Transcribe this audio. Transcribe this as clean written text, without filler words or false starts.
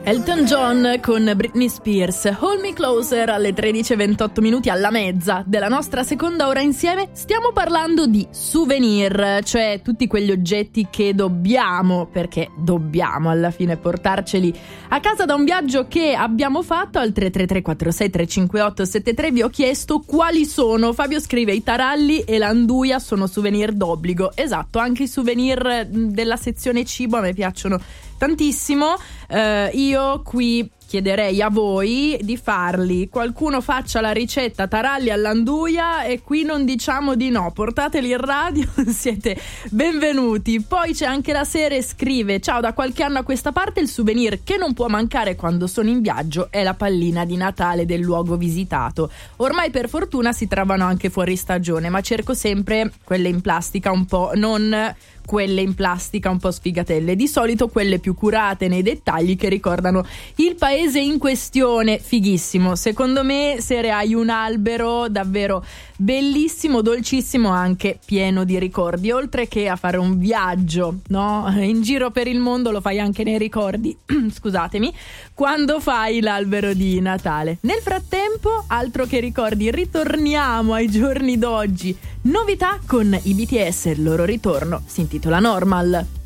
Elton John con Britney Spears, Hold Me Closer alle 13:28 alla mezza della nostra seconda ora insieme. Stiamo parlando di souvenir, cioè tutti quegli oggetti che dobbiamo alla fine portarceli a casa da un viaggio che abbiamo fatto. Al 333-463-358-73 vi ho chiesto quali sono. Fabio scrive: i taralli e l'anduia sono souvenir d'obbligo. Esatto, anche i souvenir della sezione cibo a me piacciono tantissimo. Io qui chiederei a voi di farli. Qualcuno faccia la ricetta taralli all'anduia e qui non diciamo di no. Portateli in radio, siete benvenuti. Poi c'è anche la Sere, scrive: ciao, da qualche anno a questa parte il souvenir che non può mancare quando sono in viaggio è la pallina di Natale del luogo visitato. Ormai per fortuna si trovano anche fuori stagione, ma cerco sempre quelle in plastica un po', non quelle in plastica un po' sfigatelle, di solito quelle più curate nei dettagli che ricordano il paese in questione. Fighissimo, secondo me. Se hai un albero davvero bellissimo, dolcissimo, anche pieno di ricordi, oltre che a fare un viaggio, no? In giro per il mondo lo fai anche nei ricordi scusatemi, quando fai l'albero di Natale. Nel frattempo, altro che ricordi, ritorniamo ai giorni d'oggi. Novità con i BTS, il loro ritorno si intitola Normal.